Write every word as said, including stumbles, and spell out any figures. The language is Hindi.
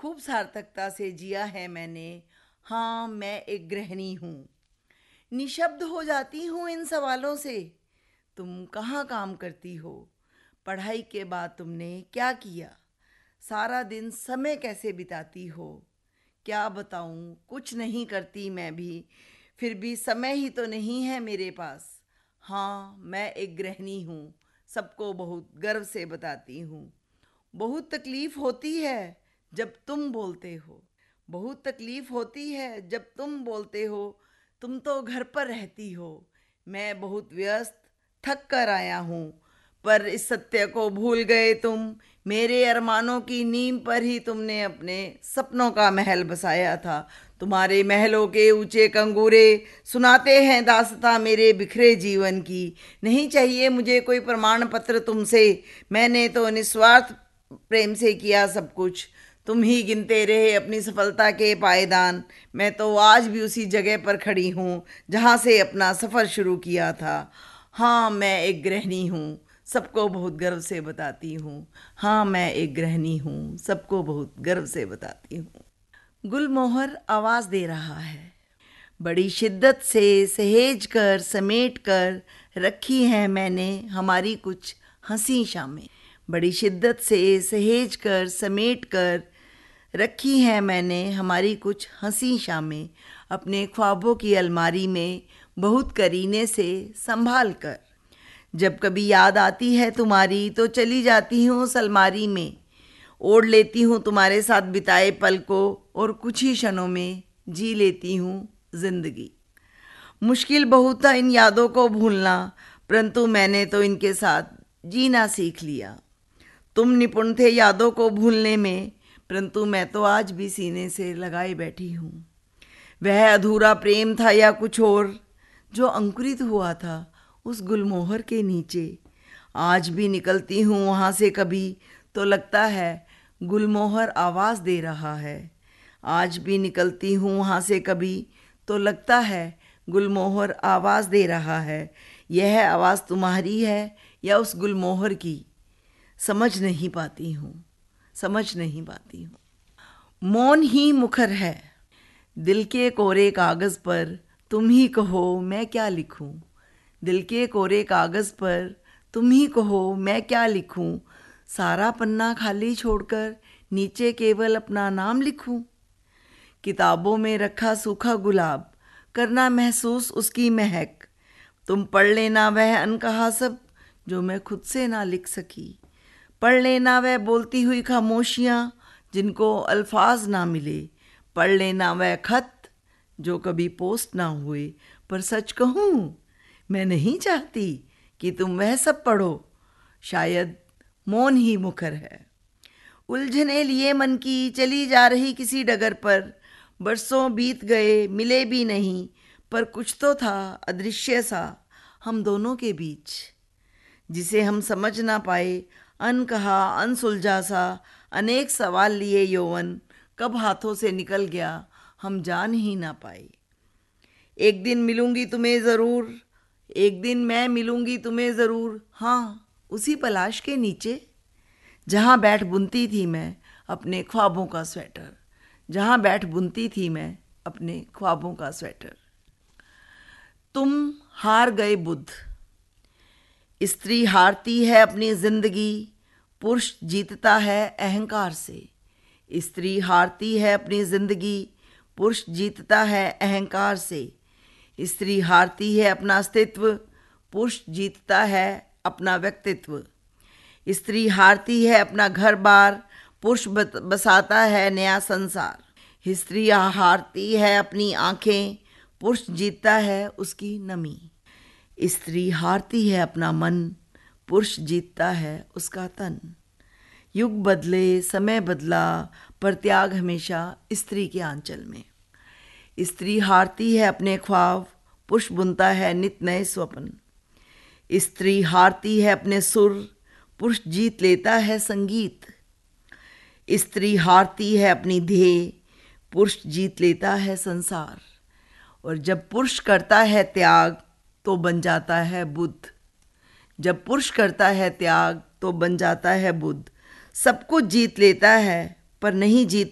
खूब सार्थकता से जिया है मैंने। हाँ, मैं एक गृहिणी हूँ। निशब्द हो जाती हूँ इन सवालों से। तुम कहाँ काम करती हो? पढ़ाई के बाद तुमने क्या किया? सारा दिन समय कैसे बिताती हो? क्या बताऊँ, कुछ नहीं करती मैं भी। फिर भी समय ही तो नहीं है मेरे पास। हाँ, मैं एक गृहिणी हूँ। सबको बहुत गर्व से बताती हूँ। बहुत तकलीफ होती है जब तुम बोलते हो। बहुत तकलीफ होती है जब तुम बोलते हो। तुम तो घर पर रहती हो। मैं बहुत व्यस्त, थक कर आया हूँ। पर इस सत्य को भूल गए तुम। मेरे अरमानों की नींव पर ही तुमने अपने सपनों का महल बसाया था। तुम्हारे महलों के ऊंचे कंगूरे सुनाते हैं दास्तां मेरे बिखरे जीवन की। नहीं चाहिए मुझे कोई प्रमाण पत्र तुमसे। मैंने तो निस्वार्थ प्रेम से किया सब कुछ। तुम ही गिनते रहे अपनी सफलता के पायदान। मैं तो आज भी उसी जगह पर खड़ी हूँ जहाँ से अपना सफ़र शुरू किया था। हाँ, मैं एक गृहिणी हूँ। सबको बहुत गर्व से बताती हूँ। हाँ, मैं एक गृहिणी हूँ। सबको बहुत गर्व से बताती हूँ। गुलमोहर आवाज़ दे रहा है। बड़ी शिद्दत से सहेज कर समेट कर रखी हैं मैंने हमारी कुछ हंसी शामें। बड़ी शिद्दत से सहेज कर समेट कर रखी हैं मैंने हमारी कुछ हंसी शामें। अपने ख्वाबों की अलमारी में बहुत करीने से संभाल कर। जब कभी याद आती है तुम्हारी तो चली जाती हूँ उस अलमारी में। ओढ़ लेती हूँ तुम्हारे साथ बिताए पल को और कुछ ही क्षणों में जी लेती हूँ जिंदगी। मुश्किल बहुत था इन यादों को भूलना, परंतु मैंने तो इनके साथ जीना सीख लिया। तुम निपुण थे यादों को भूलने में, परंतु मैं तो आज भी सीने से लगाए बैठी हूँ। वह अधूरा प्रेम था या कुछ और जो अंकुरित हुआ था उस गुलमोहर के नीचे। आज भी निकलती हूँ वहाँ से कभी तो लगता है गुलमोहर आवाज़ दे रहा है। आज भी निकलती हूँ वहाँ से कभी तो लगता है गुलमोहर आवाज़ दे रहा है। यह आवाज़ तुम्हारी है या उस गुलमोहर की? समझ नहीं पाती हूँ, समझ नहीं पाती हूँ। मौन ही मुखर है। दिल के कोरे कागज़ पर तुम ही कहो मैं क्या लिखूं। दिल के कोरे कागज़ पर तुम ही कहो मैं क्या लिखूं। सारा पन्ना खाली छोड़कर नीचे केवल अपना नाम लिखूं। किताबों में रखा सूखा गुलाब, करना महसूस उसकी महक। तुम पढ़ लेना वह अनकहा सब जो मैं खुद से ना लिख सकी। पढ़ लेना वह बोलती हुई खामोशियाँ जिनको अल्फाज ना मिले। पढ़ लेना वह खत जो कभी पोस्ट ना हुए। पर सच कहूँ मैं नहीं चाहती कि तुम वह सब पढ़ो। शायद मौन ही मुखर है। उलझने लिए मन की चली जा रही किसी डगर पर। बरसों बीत गए मिले भी नहीं, पर कुछ तो था अदृश्य सा हम दोनों के बीच, जिसे हम समझ ना पाए। अनकहा अनसुलझा सा अनेक सवाल लिए यौवन कब हाथों से निकल गया हम जान ही ना पाए। एक दिन मिलूंगी तुम्हें ज़रूर, एक दिन मैं मिलूंगी तुम्हें ज़रूर। हाँ, उसी पलाश के नीचे जहाँ बैठ बुनती थी मैं अपने ख्वाबों का स्वेटर। जहाँ बैठ बुनती थी मैं अपने ख्वाबों का स्वेटर। तुम हार गए बुद्ध। स्त्री हारती है अपनी जिंदगी, पुरुष जीतता है अहंकार से। स्त्री हारती है अपनी जिंदगी, पुरुष जीतता है अहंकार से। स्त्री हारती है अपना अस्तित्व, पुरुष जीतता है अपना व्यक्तित्व। स्त्री हारती है अपना घर बार, पुरुष बसाता है नया संसार। स्त्री हारती है अपनी आंखें, पुरुष जीतता है उसकी नमी। स्त्री हारती है अपना मन, पुरुष जीतता है उसका तन। युग बदले समय बदला, पर त्याग हमेशा स्त्री के आंचल में। स्त्री हारती है अपने ख्वाब, पुरुष बुनता है नित नए स्वप्न। स्त्री हारती है अपने सुर, पुरुष जीत लेता है संगीत। स्त्री हारती है अपनी ध्येय, पुरुष जीत लेता है संसार। और जब पुरुष करता है त्याग तो बन जाता है बुद्ध। जब पुरुष करता है त्याग तो बन जाता है बुद्ध। सब कुछ जीत लेता है पर नहीं जीत